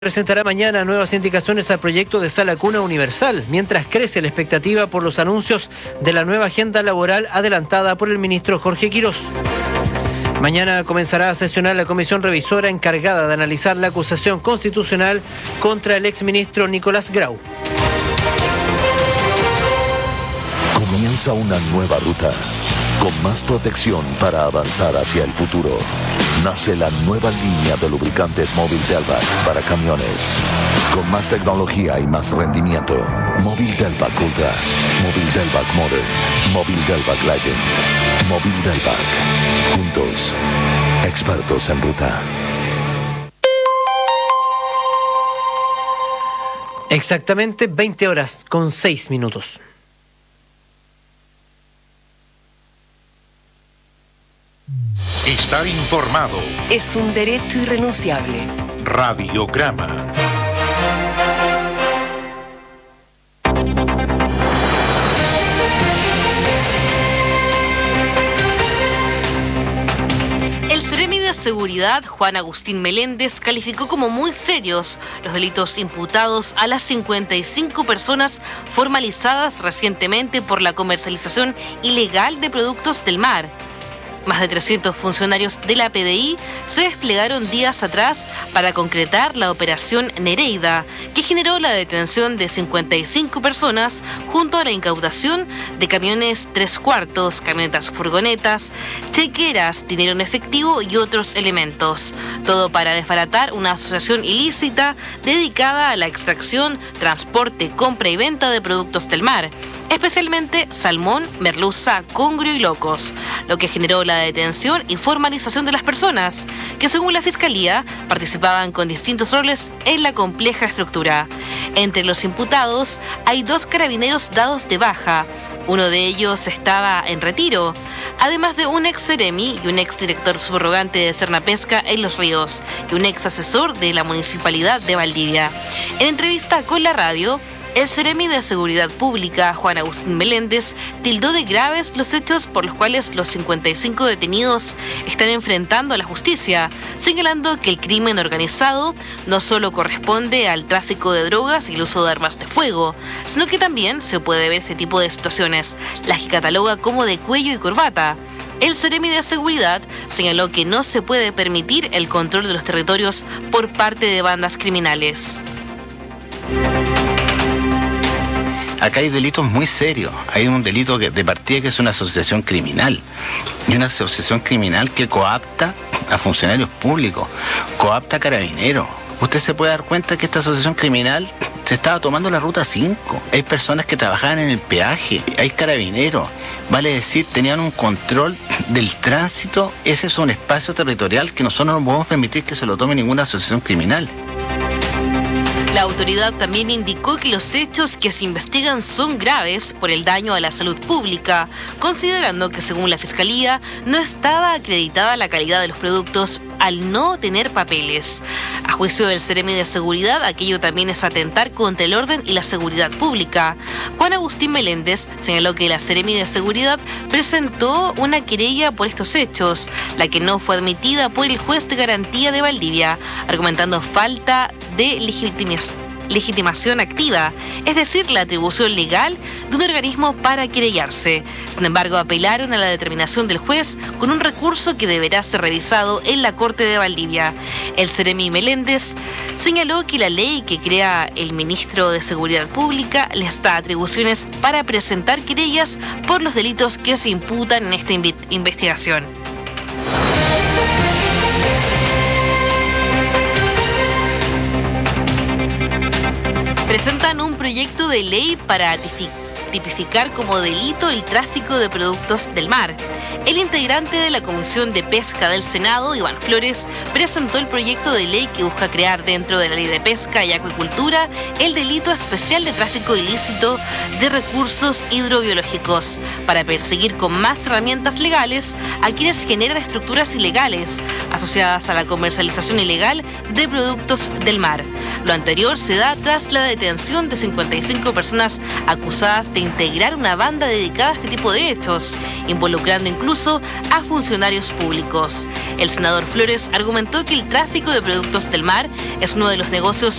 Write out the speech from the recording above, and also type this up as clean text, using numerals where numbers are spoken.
Presentará mañana nuevas indicaciones al proyecto de sala cuna universal, mientras crece la expectativa por los anuncios de la nueva agenda laboral adelantada por el ministro Jorge Quirós. Mañana comenzará a sesionar la comisión revisora encargada de analizar la acusación constitucional contra el exministro Nicolás Grau. Comienza una nueva ruta, con más protección para avanzar hacia el futuro. Nace la nueva línea de lubricantes Móvil Delvac para camiones. Con más tecnología y más rendimiento. Móvil Delvac Ultra, Móvil Delvac Modern, Móvil Delvac Legend, Móvil Delvac. Juntos, expertos en ruta. Exactamente 20 horas con 6 minutos. Estar informado es un derecho irrenunciable. Radiograma. El Seremi de Seguridad, Juan Agustín Meléndez, calificó como muy serios los delitos imputados a las 55 personas formalizadas recientemente por la comercialización ilegal de productos del mar. Más de 300 funcionarios de la PDI se desplegaron días atrás para concretar la operación Nereida, que generó la detención de 55 personas junto a la incautación de camiones 3/4, camionetas furgonetas, chequeras, dinero en efectivo y otros elementos. Todo para desbaratar una asociación ilícita dedicada a la extracción, transporte, compra y venta de productos del mar, especialmente salmón, merluza, congrio y locos, lo que generó la detención y formalización de las personas, que según la Fiscalía participaban con distintos roles en la compleja estructura. Entre los imputados hay 2 carabineros dados de baja. Uno de ellos estaba en retiro, además de un ex Seremi y un ex director subrogante de Cernapesca en Los Ríos y un ex asesor de la Municipalidad de Valdivia. En entrevista con la radio, el Seremi de Seguridad Pública, Juan Agustín Meléndez, tildó de graves los hechos por los cuales los 55 detenidos están enfrentando a la justicia, señalando que el crimen organizado no solo corresponde al tráfico de drogas y el uso de armas de fuego, sino que también se puede ver este tipo de situaciones, las que cataloga como de cuello y corbata. El Seremi de Seguridad señaló que no se puede permitir el control de los territorios por parte de bandas criminales. Acá hay delitos muy serios. Hay un delito de partida que es una asociación criminal. Y una asociación criminal que coapta a funcionarios públicos, coapta a carabineros. Usted se puede dar cuenta que esta asociación criminal se estaba tomando la ruta 5. Hay personas que trabajaban en el peaje, hay carabineros. Vale decir, tenían un control del tránsito. Ese es un espacio territorial que nosotros no podemos permitir que se lo tome ninguna asociación criminal. La autoridad también indicó que los hechos que se investigan son graves por el daño a la salud pública, considerando que según la Fiscalía no estaba acreditada la calidad de los productos al no tener papeles. A juicio del Seremi de Seguridad, aquello también es atentar contra el orden y la seguridad pública. Juan Agustín Meléndez señaló que la Seremi de Seguridad presentó una querella por estos hechos, la que no fue admitida por el juez de garantía de Valdivia, argumentando falta de legitimación activa, es decir, la atribución legal de un organismo para querellarse. Sin embargo, apelaron a la determinación del juez con un recurso que deberá ser revisado en la Corte de Valdivia. El Seremi Meléndez señaló que la ley que crea el ministro de Seguridad Pública les da atribuciones para presentar querellas por los delitos que se imputan en esta investigación. Presentan un proyecto de ley para tipificar como delito el tráfico de productos del mar. El integrante de la Comisión de Pesca del Senado, Iván Flores, presentó el proyecto de ley que busca crear dentro de la Ley de Pesca y Acuicultura el delito especial de tráfico ilícito de recursos hidrobiológicos, para perseguir con más herramientas legales a quienes generan estructuras ilegales asociadas a la comercialización ilegal de productos del mar. Lo anterior se da tras la detención de 55 personas acusadas de integrar una banda dedicada a este tipo de hechos, involucrando incluso a funcionarios públicos. El senador Flores argumentó que el tráfico de productos del mar es uno de los negocios